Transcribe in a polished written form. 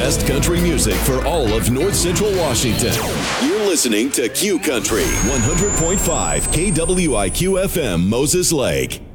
best country music for all of North Central Washington. You're listening to Q Country 100.5 KWIQ FM Moses Lake.